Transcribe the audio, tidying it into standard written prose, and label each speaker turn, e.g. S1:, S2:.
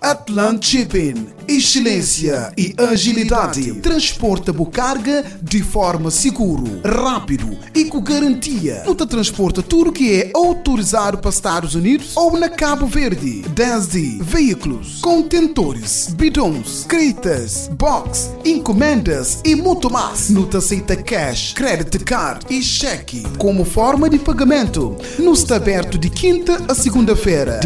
S1: Atlant Shipping, excelência e agilidade. Transporta a carga de forma seguro, rápido e com garantia. Não te transporta tudo que é autorizado para Estados Unidos ou na Cabo Verde. Desde veículos, contentores, bidões, creitas, box, encomendas e muito mais. Não te aceita cash, credit card e cheque como forma de pagamento. Não está aberto de quinta a segunda-feira,